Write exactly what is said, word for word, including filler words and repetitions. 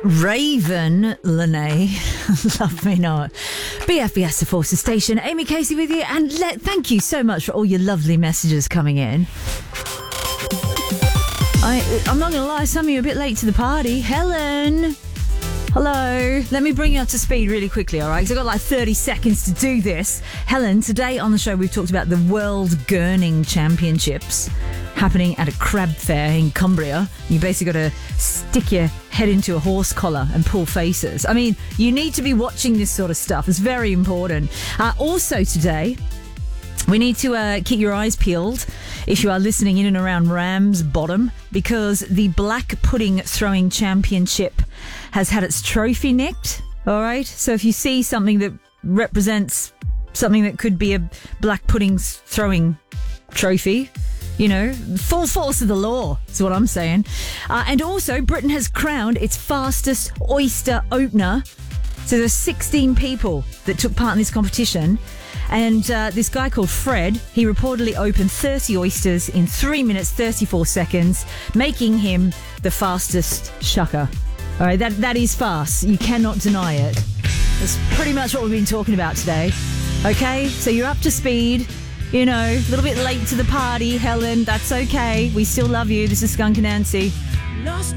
Raven Lene, love me not. B F B S the Forces Station. Amy Casey with you, and let, thank you so much for all your lovely messages coming in. I, I'm not going to lie, some of you are a bit late to the party. Helen, hello. Let me bring you up to speed really quickly, all right? Because I've got like thirty seconds to do this. Helen, today on the show we've talked about the World Gurning Championships happening at a crab fair in Cumbria. You basically got to stick your head into a horse collar and pull faces. I mean, you need to be watching this sort of stuff. It's very important. Uh, also today, we need to uh, keep your eyes peeled if you are listening in and around Ramsbottom, because the Black Pudding Throwing Championship has had its trophy nicked. All right? So if you see something that represents something that could be a black pudding throwing trophy, you know, full force of the law is what I'm saying. Uh, and also, Britain has crowned its fastest oyster opener. So there's sixteen people that took part in this competition. And uh, this guy called Fred, he reportedly opened thirty oysters in three minutes, thirty-four seconds, making him the fastest shucker. All right, that that is fast. You cannot deny it. That's pretty much what we've been talking about today. Okay, so you're up to speed. You know, a little bit late to the party, Helen. That's okay. We still love you. This is Skunk and Nancy. Lost